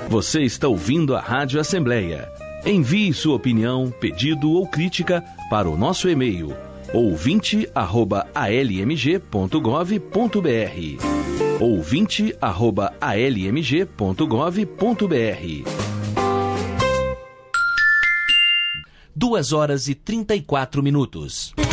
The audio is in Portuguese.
Você está ouvindo a Rádio Assembleia. Envie sua opinião, pedido ou crítica para o nosso e-mail ouvinte@almg.gov.br ouvinte@almg.gov.br 2h34.